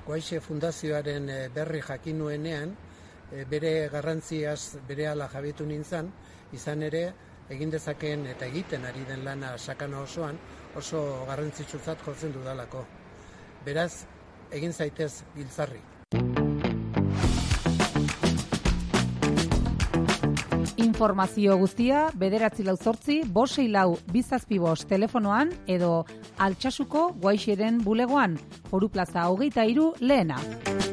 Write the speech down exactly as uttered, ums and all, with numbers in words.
Guaixe Fundazioaren berri jakin nuenean, bere garrantziaz berehala jabetu nintzen, izan ere egin dezakeen eta egiten ari den lana sakana osoan oso garrantzitsutzat jotzen dudalako. Beraz, egin zaitez giltzarri. Informazio guztia bederatzi lau zortzi, bost sei lau, bi zazpi bost telefonoan edo Altsasuko Guaixeren bulegoan, Foru Plaza hogeita hiru lehena.